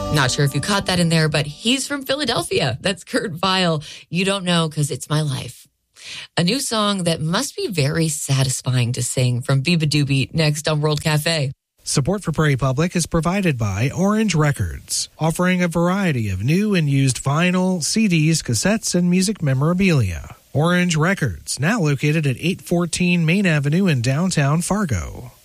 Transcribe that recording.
Not sure if you caught that in there, but he's from Philadelphia. That's Kurt Vile. You don't know because it's my life. A new song that must be very satisfying to sing from Biba Doobie next on World Cafe. Support for Prairie Public is provided by Orange Records, offering a variety of new and used vinyl, CDs, cassettes, and music memorabilia. Orange Records, now located at 814 Main Avenue in downtown Fargo.